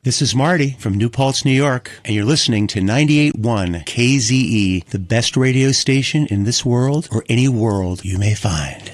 This is Marty from New Paltz, New York, and you're listening to 98.1 KZE, the best radio station in this world or any world you may find.